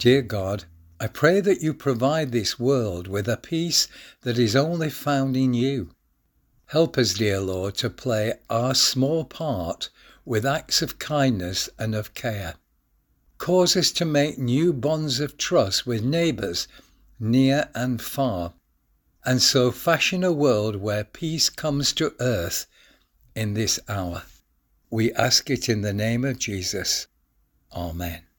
Dear God, I pray that you provide this world with a peace that is only found in you. Help us, dear Lord, to play our small part with acts of kindness and of care. Cause us to make new bonds of trust with neighbours near and far, and so fashion a world where peace comes to earth in this hour. We ask it in the name of Jesus. Amen.